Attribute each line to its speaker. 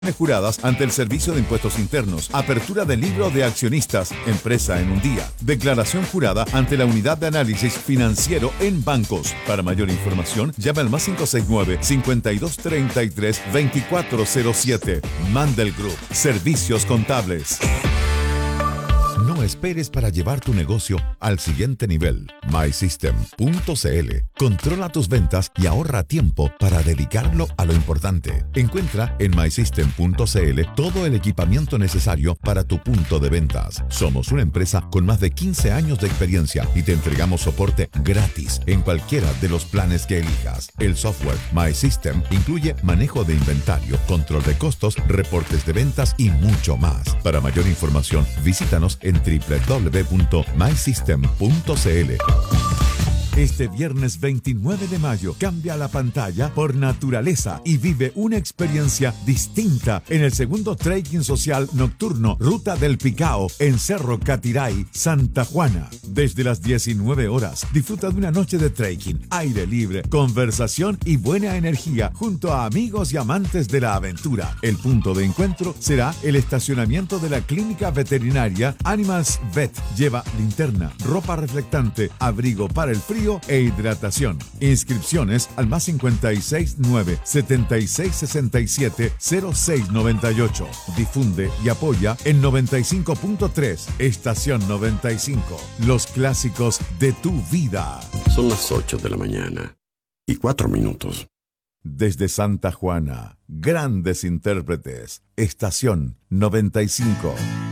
Speaker 1: Juradas ante el Servicio de Impuestos Internos, apertura del libro de accionistas, empresa en un día, declaración jurada ante la Unidad de Análisis Financiero en Bancos. Para mayor información, llama al más 569-5233-2407. Mandel Group, Servicios Contables. No esperes para llevar tu negocio al siguiente nivel. MySystem.cl. Controla tus ventas y ahorra tiempo para dedicarlo a lo importante. Encuentra en MySystem.cl todo el equipamiento necesario para tu punto de ventas. Somos una empresa con más de 15 años de experiencia y te entregamos soporte gratis en cualquiera de los planes que elijas. El software MySystem incluye manejo de inventario, control de costos, reportes de ventas y mucho más. Para mayor información, visítanos en www.mysystem.cl. Este viernes 29 de mayo, cambia la pantalla por naturaleza y vive una experiencia distinta en el segundo trekking social nocturno Ruta del Picao en Cerro Catiray, Santa Juana. Desde las 19 horas, disfruta de una noche de trekking, aire libre, conversación y buena energía junto a amigos y amantes de la aventura. El punto de encuentro será el estacionamiento de la clínica veterinaria Animals Vet. Lleva linterna, ropa reflectante, abrigo para el frío e hidratación. Inscripciones al más 569-7667-0698. Difunde y apoya en 95.3 Estación 95. Los clásicos de tu vida.
Speaker 2: Son las 8 de la mañana y 4 minutos.
Speaker 1: Desde Santa Juana, grandes intérpretes. Estación 95.